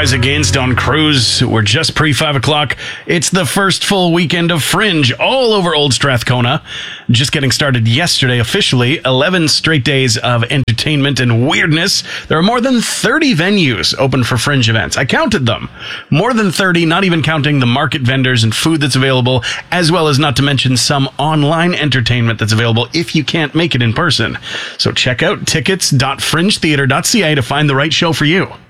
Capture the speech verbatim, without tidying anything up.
Rise Against on Cruise. We're just pre five o'clock. It's the first full weekend of Fringe all over Old Strathcona. Just getting started yesterday officially. eleven straight days of entertainment and weirdness. There are more than thirty venues open for Fringe events. I counted them. More than thirty, not even counting the market vendors and food that's available, as well as not to mention some online entertainment that's available if you can't make it in person. So check out tickets dot fringe theatre dot c a to find the right show for you.